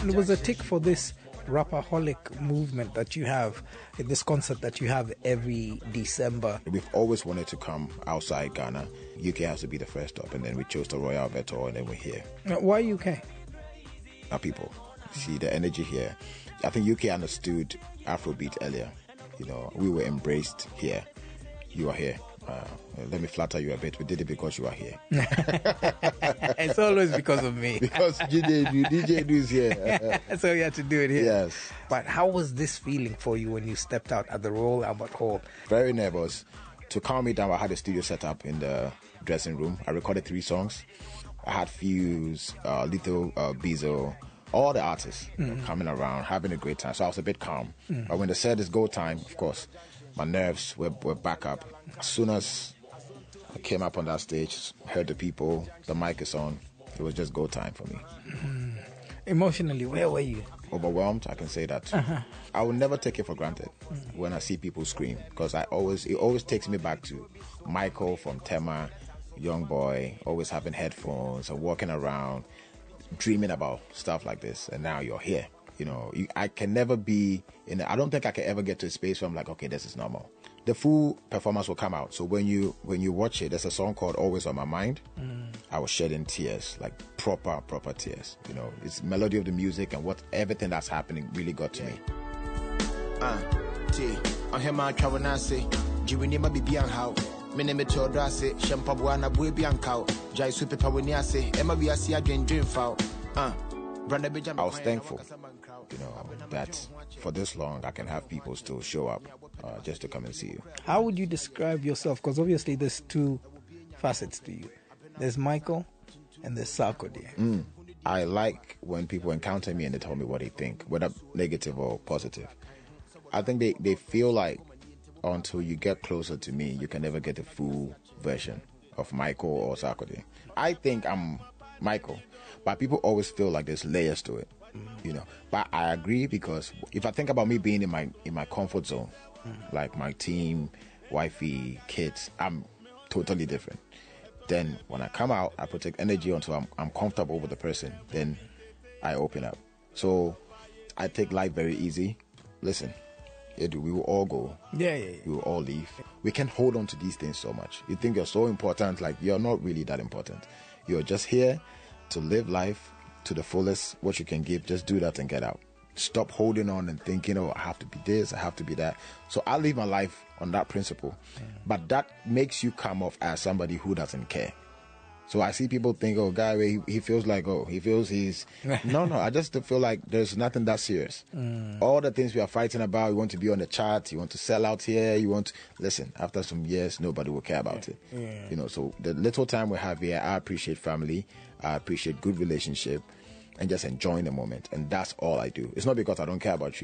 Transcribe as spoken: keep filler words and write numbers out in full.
And it was a tick for this rapaholic movement that you have, in this concert that you have every December. We've always wanted to come outside Ghana. U K has to be the first stop, and then we chose the Royal Albert Hall, and then we're here. Now, why U K? Our people. See the energy here. I think U K understood Afrobeat earlier. You know, we were embraced here. You are here. Uh, let me flatter you a bit. We did it because you are here. It's always because of me. Because D J D J is here. So you had to do it here. Yes. But how was this feeling for you when you stepped out at the Royal Albert Hall? Very nervous. To calm me down, I had a studio set up in the dressing room. I recorded three songs. I had Fuse, uh, Little uh, Bizo, all the artists mm. you know, coming around, having a great time. So I was a bit calm. Mm. But when they said it's go time, of course, my nerves were, were back up. As soon as I came up on that stage, heard the people, the mic is on, it was just go time for me. Mm. Emotionally, where were you? Overwhelmed, I can say that. Uh-huh. I will never take it for granted mm. when I see people scream, because I always it always takes me back to Michael from Tema, young boy, always having headphones and walking around, dreaming about stuff like this, and now you're here. You know, you, I can never be in. A, I don't think I can ever get to a space where I'm like, okay, this is normal. The full performance will come out. So when you when you watch it, there's a song called "Always on My Mind." Mm. I was shedding tears, like proper, proper tears. You know, it's melody of the music and what everything that's happening really got to me. Uh, T. I hear my travel now say, "Jiwini ma bibi how." Me name to Odrase, Shampabwa na Bui Bianco, Jai Super Pawiniase, Emma Viasia Dream Dream Foul. Uh, I was thankful, you know, that for this long I can have people still show up uh, just to come and see you. How would you describe yourself? Because obviously there's two facets to you. There's Michael and there's Sarkodie. Mm. I like when people encounter me and they tell me what they think, whether negative or positive. I think they, they feel like until you get closer to me, you can never get the full version of Michael or Sarkodie. I think I'm Michael, but people always feel like there's layers to it, mm. you know. But I agree, because if I think about me being in my in my comfort zone, mm. like my team, wifey, kids, I'm totally different. Then when I come out, I protect energy until I'm I'm comfortable with the person. Then I open up. So I take life very easy. Listen. It, we will all go. Yeah, yeah, yeah. We will all leave. We can't hold on to these things so much. You think you're so important, like you're not really that important. You're just here to live life to the fullest. What you can give, just do that and get out. Stop holding on and thinking, oh, I have to be this, I have to be that. So I live my life on that principle. Mm. But that makes you come off as somebody who doesn't care. So I see people think, oh, guy, he, he feels like, oh, he feels he's... no, no, I just feel like there's nothing that serious. Mm. All the things we are fighting about, you want to be on the chart, you want to sell out here, you want to... Listen, after some years, nobody will care about it. Yeah. You know, so the little time we have here, I appreciate family, I appreciate good relationship, and just enjoying the moment. And that's all I do. It's not because I don't care about you.